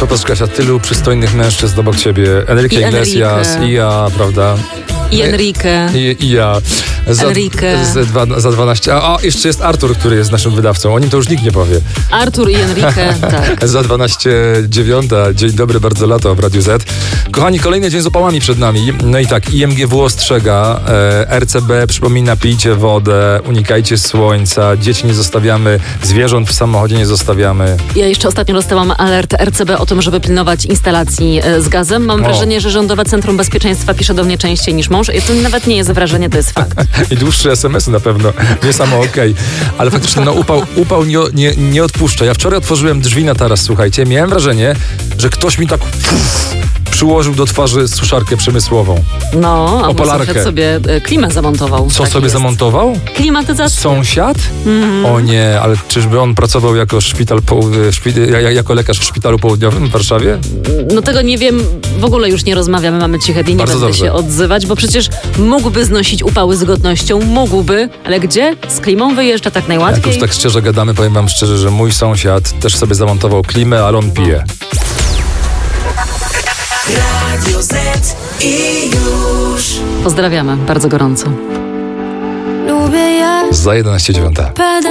Popatrz, Kasia, tylu przystojnych mężczyzn obok ciebie. Enrique Iglesias i ja, prawda? I Enrique. I ja. Za 12. A jeszcze jest Artur, który jest naszym wydawcą. O nim to już nikt nie powie. Artur i Enrique, tak. Za 12:09. Dzień dobry, bardzo lato w Radiu Z. Kochani, kolejny dzień z upałami przed nami. No i tak, IMGW ostrzega, RCB przypomina, pijcie wodę, unikajcie słońca, dzieci nie zostawiamy, zwierząt w samochodzie nie zostawiamy. Ja jeszcze ostatnio dostałam alert RCB o tym, żeby pilnować instalacji z gazem. Mam wrażenie, że Rządowe Centrum Bezpieczeństwa pisze do mnie częściej niż mąż. I to nawet nie jest wrażenie, to jest fakt. I dłuższe SMS-y na pewno, nie samo okej. Ale faktycznie no, upał nie odpuszcza. Ja wczoraj otworzyłem drzwi na taras, słuchajcie, miałem wrażenie, że ktoś mi tak przyłożył do twarzy suszarkę przemysłową. No, a sąsiad sobie klimę zamontował. Co sobie zamontował? Klimatyzację. Sąsiad? O nie, ale czyżby on pracował jako jako lekarz w szpitalu południowym w Warszawie? No tego nie wiem, w ogóle już nie rozmawiamy, mamy ciche dni, nie będę się odzywać, bo przecież mógłby znosić upały z godnością, mógłby, ale gdzie? Z klimą wyjeżdża tak najłatwiej? Jak już tak szczerze gadamy, powiem wam szczerze, że mój sąsiad też sobie zamontował klimę, ale on pije. Radio Z i już. Pozdrawiamy bardzo gorąco. Za 11:09.